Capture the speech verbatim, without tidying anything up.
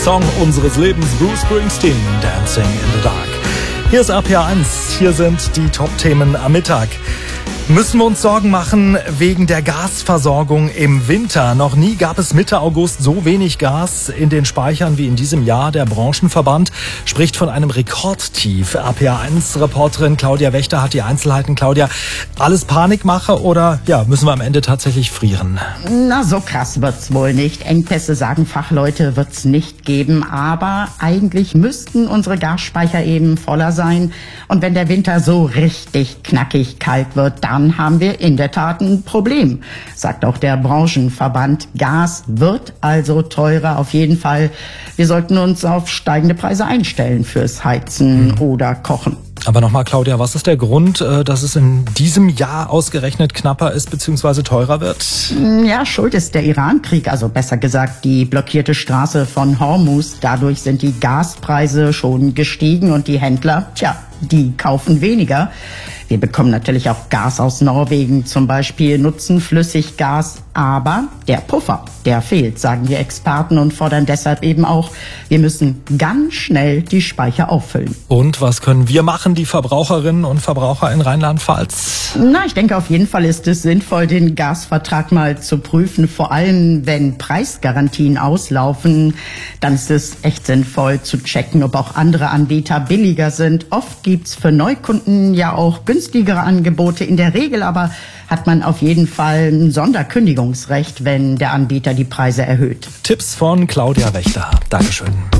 Song unseres Lebens, Bruce Springsteen, Dancing in the Dark. Hier ist R P R eins, hier sind die Top-Themen am Mittag. Müssen wir uns Sorgen machen wegen der Gasversorgung im Winter? Noch nie gab es Mitte August so wenig Gas in den Speichern wie in diesem Jahr. Der Branchenverband spricht von einem Rekordtief. R P R eins-Reporterin Claudia Wächter hat die Einzelheiten. Claudia, alles Panikmache oder ja, müssen wir am Ende tatsächlich frieren? Na, so krass wird's wohl nicht. Engpässe, sagen Fachleute, wird's nicht geben. Aber eigentlich müssten unsere Gasspeicher eben voller sein. Und wenn der Winter so richtig knackig kalt wird, dann Dann haben wir in der Tat ein Problem, sagt auch der Branchenverband. Gas wird also teurer auf jeden Fall. Wir sollten uns auf steigende Preise einstellen fürs Heizen mhm. oder Kochen. Aber nochmal, Claudia, was ist der Grund, dass es in diesem Jahr ausgerechnet knapper ist bzw. teurer wird? Ja, schuld ist der Iran-Krieg, also besser gesagt die blockierte Straße von Hormuz. Dadurch sind die Gaspreise schon gestiegen und die Händler, tja, die kaufen weniger. Wir bekommen natürlich auch Gas aus Norwegen zum Beispiel, nutzen Flüssiggas, aber der Puffer, der fehlt, sagen die Experten und fordern deshalb eben auch, wir müssen ganz schnell die Speicher auffüllen. Und was können wir machen, die Verbraucherinnen und Verbraucher in Rheinland-Pfalz? Na, ich denke, auf jeden Fall ist es sinnvoll, den Gasvertrag mal zu prüfen, vor allem wenn Preisgarantien auslaufen. Dann ist es echt sinnvoll zu checken, ob auch andere Anbieter billiger sind. Oft gibt's für Neukunden ja auch günstigere Angebote. In der Regel aber hat man auf jeden Fall ein Sonderkündigungsrecht, wenn der Anbieter die Preise erhöht. Tipps von Claudia Wächter. Dankeschön.